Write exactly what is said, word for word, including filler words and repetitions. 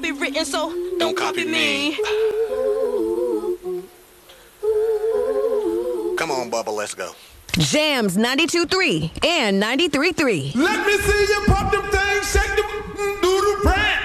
copywritten, so don't, don't copy, copy me. me. Come on, Bubba, let's go. Jams ninety-two point three and ninety-three point three. Let me see you pop them